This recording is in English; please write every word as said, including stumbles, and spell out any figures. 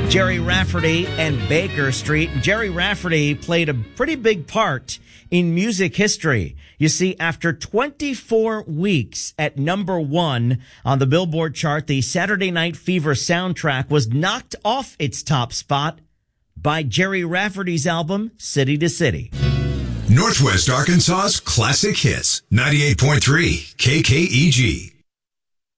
Gerry Rafferty and Baker Street. Gerry Rafferty played a pretty big part in music history. You see, after twenty-four weeks at number one on the Billboard chart, the Saturday Night Fever soundtrack was knocked off its top spot by Gerry Rafferty's album, City to City. Northwest Arkansas's classic hits, ninety-eight point three K K E G.